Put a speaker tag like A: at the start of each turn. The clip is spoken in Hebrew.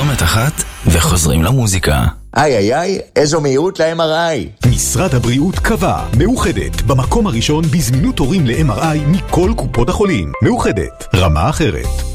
A: פרסומת אחת וחוזרים למוזיקה.
B: איי, איזו מהירות ל-MRI.
C: משרד הבריאות קבע, מאוחדת, במקום הראשון בזמינות תורים ל-MRI מכל קופות החולים. מאוחדת, רמה אחרת.